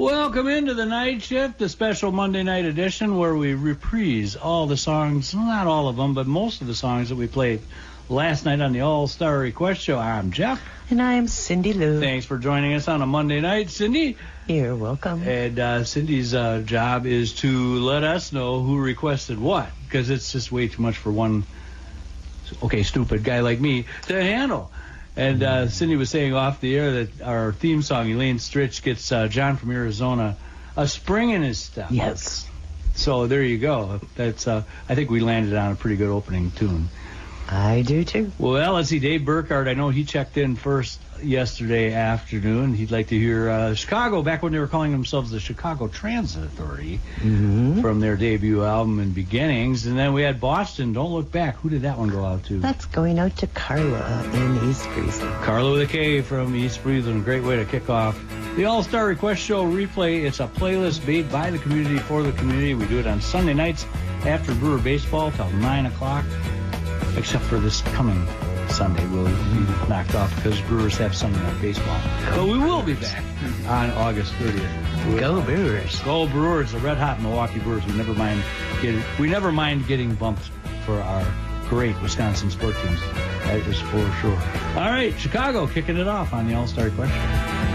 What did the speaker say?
Welcome into the night shift, the special Monday night edition where we reprise all the songs, not all of them, but most of the songs that we played last night on the All-Star Request Show. I'm Jeff. And I'm Cindy Lou. Thanks for joining us on a Monday night, Cindy. You're welcome. And Cindy's job is to let us know who requested what, because it's just way too much for one, stupid guy like me to handle. And Cindy was saying off the air that our theme song, Elaine Stritch, gets John from Arizona a spring in his step. Yes. So there you go. That's I think we landed on a pretty good opening tune. I do too. Well, let's see. Dave Burkhardt, I know he checked in first yesterday afternoon. He'd like to hear Chicago, back when they were calling themselves the Chicago Transit Authority, from their debut album and Beginnings. And then we had Boston, Don't Look Back. Who did that one go out to? That's going out to Carla in East Friesland. Carla with a K from East Friesland. Great way to kick off the All-Star Request Show replay. It's a playlist made by the community for the community. We do it on Sunday nights after Brewer baseball till 9 o'clock. Except for this coming Sunday, we'll be knocked off because Brewers have Sunday night baseball. But we will be back on August 30th. Go Brewers! Go Brewers! The red-hot Milwaukee Brewers. We never mind getting bumped for our great Wisconsin sport teams. That is for sure. All right, Chicago kicking it off on the All-Star Question.